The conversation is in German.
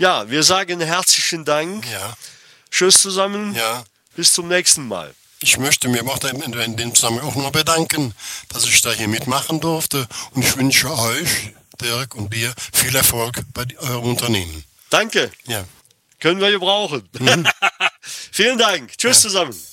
Ja, wir sagen herzlichen Dank. Ja. Tschüss zusammen. Ja. Bis zum nächsten Mal. Ich möchte mir in dem Zusammenhang auch noch bedanken, dass ich da hier mitmachen durfte. Und ich wünsche euch, Dirk und dir, viel Erfolg bei eurem Unternehmen. Danke. Ja. Können wir gebrauchen. Vielen Dank. Tschüss zusammen.